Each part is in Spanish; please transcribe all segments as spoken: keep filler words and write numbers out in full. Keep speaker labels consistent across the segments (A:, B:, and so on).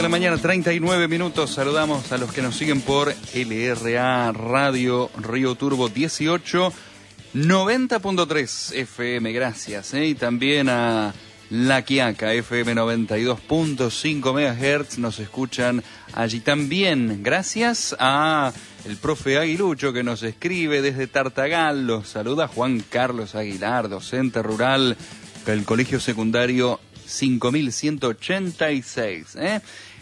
A: la mañana, treinta y nueve minutos. Saludamos a los que nos siguen por L R A Radio Río Turbo dieciocho, noventa punto tres F M. Gracias. ¿eh? Y también a La Quiaca, F M noventa y dos punto cinco megahertz. Nos escuchan allí también. Gracias a el profe Aguilucho que nos escribe desde Tartagal. Los saluda Juan Carlos Aguilar, docente rural del Colegio Secundario cinco mil ciento ochenta y seis. ¿eh?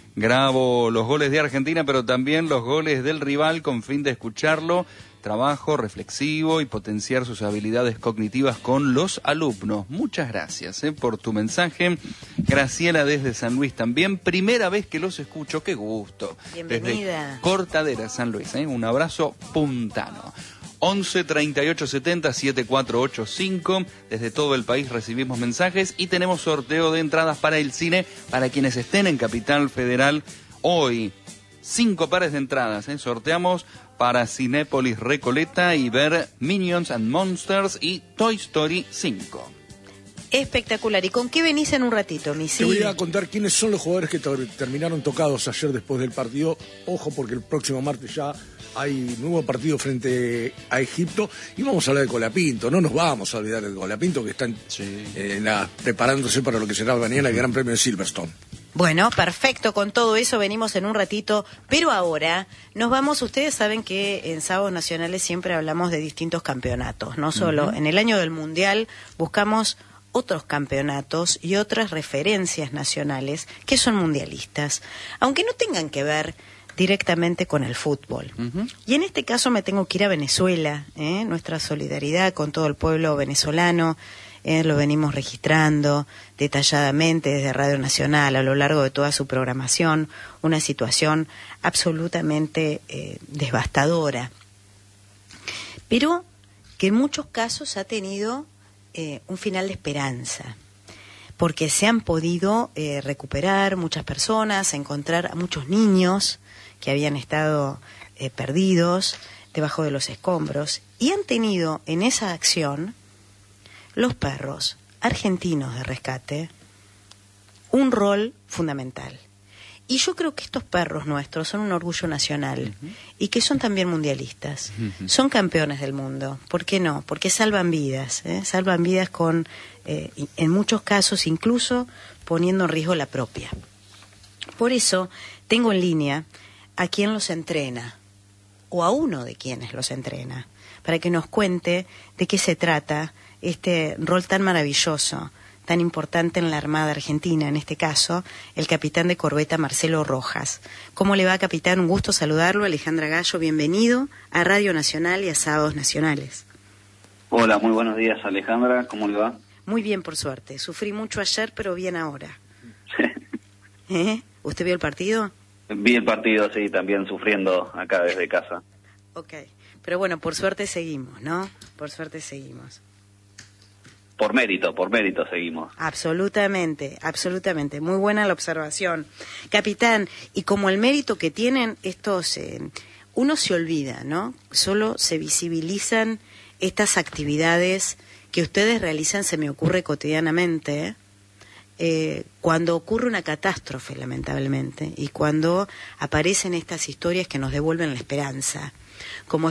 A: Grabo los goles de Argentina, pero también los goles del rival con fin de escucharlo. Trabajo reflexivo y potenciar sus habilidades cognitivas con los alumnos. Muchas gracias ¿eh? por tu mensaje. Graciela desde San Luis también. Primera vez que los escucho, qué gusto.
B: Bienvenida.
A: Desde Cortadera, San Luis. ¿eh? Un abrazo puntano. once treinta y ocho setenta setenta y cuatro ochenta y cinco. Desde todo el país recibimos mensajes y tenemos sorteo de entradas para el cine para quienes estén en Capital Federal hoy. Cinco pares de entradas. ¿eh? Sorteamos para Cinépolis Recoleta y ver Minions and Monsters y Toy Story cinco.
B: Espectacular. ¿Y con qué venís en un ratito, Misi?
C: Te voy a contar quiénes son los jugadores que ter- terminaron tocados ayer después del partido. Ojo, porque el próximo martes ya hay nuevo partido frente a Egipto. Y vamos a hablar de Colapinto. No nos vamos a olvidar del Colapinto, que están
A: Sí.
C: eh, la, preparándose para lo que será mañana el Gran Premio de Silverstone.
B: Bueno, perfecto, con todo eso venimos en un ratito, pero ahora nos vamos. Ustedes saben que en Sábados Nacionales siempre hablamos de distintos campeonatos, no solo uh-huh. en el año del Mundial buscamos otros campeonatos y otras referencias nacionales que son mundialistas, aunque no tengan que ver directamente con el fútbol. Uh-huh. Y en este caso me tengo que ir a Venezuela, ¿eh? Nuestra solidaridad con todo el pueblo venezolano. Eh, lo venimos registrando detalladamente desde Radio Nacional a lo largo de toda su programación, una situación absolutamente eh, devastadora, pero que en muchos casos ha tenido eh, un final de esperanza, porque se han podido eh, recuperar muchas personas, encontrar a muchos niños que habían estado eh, perdidos debajo de los escombros, y han tenido en esa acción los perros argentinos de rescate un rol fundamental. Y yo creo que estos perros nuestros son un orgullo nacional uh-huh. y que son también mundialistas. Uh-huh. Son campeones del mundo. ¿Por qué no? Porque salvan vidas. ¿eh? Salvan vidas con, eh, en muchos casos, incluso poniendo en riesgo la propia. Por eso tengo en línea a quien los entrena, o a uno de quienes los entrena, para que nos cuente de qué se trata este rol tan maravilloso, tan importante en la Armada Argentina, en este caso, el capitán de corbeta Marcelo Rojas. ¿Cómo le va, capitán? Un gusto saludarlo. Alejandra Gallo, bienvenido a Radio Nacional y a Sábados Nacionales.
D: Hola, muy buenos días, Alejandra. ¿Cómo le va?
B: Muy bien, por suerte. Sufrí mucho ayer, pero bien ahora. ¿Eh? ¿Usted vio el partido?
D: Vi el partido, sí, también sufriendo acá desde casa.
B: Ok, pero bueno, por suerte seguimos, ¿no? Por suerte seguimos.
D: Por mérito, por mérito seguimos.
B: Absolutamente, absolutamente. Muy buena la observación. Capitán, y como el mérito que tienen estos, eh, uno se olvida, ¿no? Solo se visibilizan estas actividades que ustedes realizan, se me ocurre cotidianamente, ¿eh? Eh, cuando ocurre una catástrofe, lamentablemente, y cuando aparecen estas historias que nos devuelven la esperanza, como